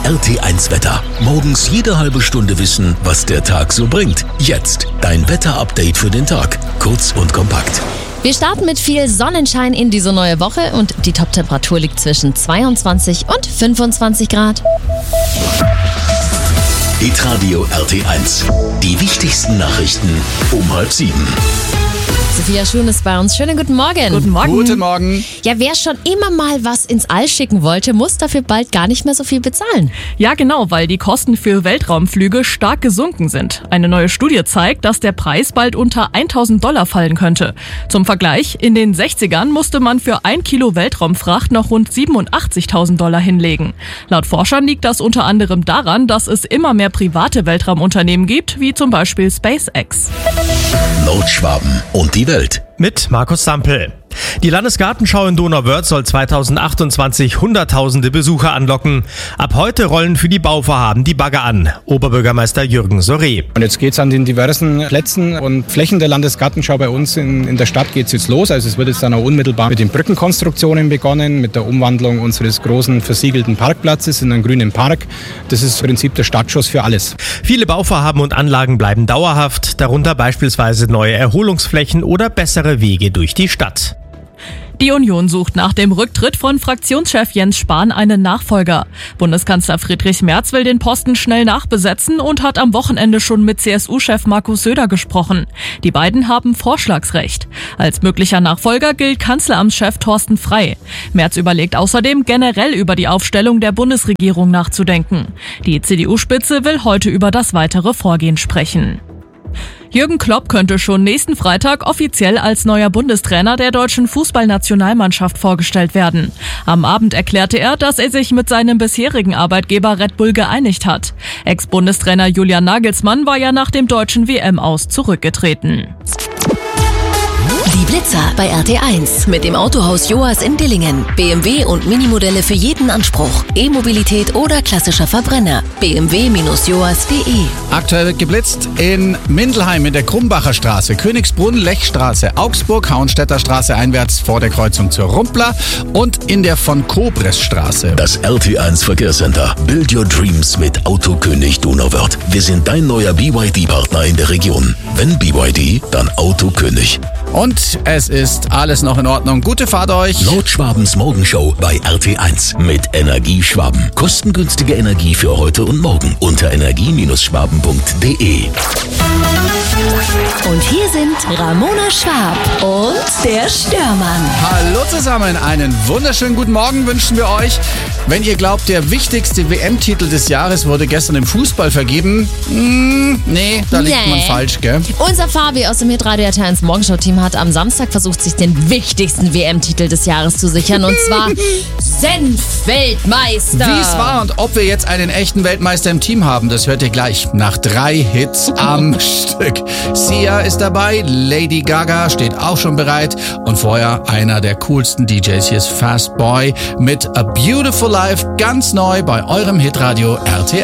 Das RT1 Wetter. Morgens jede halbe Stunde wissen, was der Tag so bringt. Jetzt dein Wetterupdate für den Tag. Kurz und kompakt. Wir starten mit viel Sonnenschein in diese neue Woche und die Toptemperatur liegt zwischen 22 und 25 Grad. Hitradio RT1. Die wichtigsten Nachrichten um 6:30. Sophia Schuhn ist bei uns. Schönen guten Morgen. Guten Morgen. Guten Morgen. Ja, wer schon immer mal was ins All schicken wollte, muss dafür bald gar nicht mehr so viel bezahlen. Ja, genau, weil die Kosten für Weltraumflüge stark gesunken sind. Eine neue Studie zeigt, dass der Preis bald unter $1.000 fallen könnte. Zum Vergleich, in den 60ern musste man für 1 Kilo Weltraumfracht noch rund $87.000 hinlegen. Laut Forschern liegt das unter anderem daran, dass es immer mehr private Weltraumunternehmen gibt, wie zum Beispiel SpaceX. Nordschwaben und die Welt. Mit Markus Sampel. Die Landesgartenschau in Donauwörth soll 2028 Hunderttausende Besucher anlocken. Ab heute rollen für die Bauvorhaben die Bagger an. Oberbürgermeister Jürgen Soré. Und jetzt geht's an den diversen Plätzen und Flächen der Landesgartenschau bei uns in der Stadt geht's jetzt los. Also es wird jetzt dann auch unmittelbar mit den Brückenkonstruktionen begonnen, mit der Umwandlung unseres großen versiegelten Parkplatzes in einen grünen Park. Das ist im Prinzip der Startschuss für alles. Viele Bauvorhaben und Anlagen bleiben dauerhaft, darunter beispielsweise neue Erholungsflächen oder bessere Wege durch die Stadt. Die Union sucht nach dem Rücktritt von Fraktionschef Jens Spahn einen Nachfolger. Bundeskanzler Friedrich Merz will den Posten schnell nachbesetzen und hat am Wochenende schon mit CSU-Chef Markus Söder gesprochen. Die beiden haben Vorschlagsrecht. Als möglicher Nachfolger gilt Kanzleramtschef Thorsten Frey. Merz überlegt außerdem, generell über die Aufstellung der Bundesregierung nachzudenken. Die CDU-Spitze will heute über das weitere Vorgehen sprechen. Jürgen Klopp könnte schon nächsten Freitag offiziell als neuer Bundestrainer der deutschen Fußballnationalmannschaft vorgestellt werden. Am Abend erklärte er, dass er sich mit seinem bisherigen Arbeitgeber Red Bull geeinigt hat. Ex-Bundestrainer Julian Nagelsmann war ja nach dem deutschen WM-Aus zurückgetreten. Die Blitzer bei RT1 mit dem Autohaus Joas in Dillingen. BMW und Minimodelle für jeden Anspruch. E-Mobilität oder klassischer Verbrenner. bmw-joas.de. Aktuell wird geblitzt in Mindelheim in der Krumbacher Straße, Königsbrunn, Lechstraße, Augsburg, Hauenstädter Straße einwärts vor der Kreuzung zur Rumpler und in der von Kobres Straße. Das RT1 Verkehrscenter. Build your dreams mit Autokönig Donauwörth. Wir sind dein neuer BYD-Partner in der Region. Wenn BYD, dann Autokönig. Und es ist alles noch in Ordnung. Gute Fahrt euch. Nordschwabens Morgenshow bei RT1 mit Energieschwaben. Kostengünstige Energie für heute und morgen unter energie-schwaben.de. Und hier sind Ramona Schwab und der Störmann. Hallo zusammen, einen wunderschönen guten Morgen wünschen wir euch. Wenn ihr glaubt, der wichtigste WM-Titel des Jahres wurde gestern im Fußball vergeben, nee, da liegt man falsch, gell? Unser Fabi aus dem Hitradio RT1 Morgenshow-Team hat am Samstag versucht, sich den wichtigsten WM-Titel des Jahres zu sichern, und zwar Senf-Weltmeister. Wie es war und ob wir jetzt einen echten Weltmeister im Team haben, das hört ihr gleich nach 3 Hits am Stück. Sia ist dabei, Lady Gaga steht auch schon bereit und vorher einer der coolsten DJs, hier ist Fast Boy mit A Beautiful Life, ganz neu bei eurem Hitradio RT1.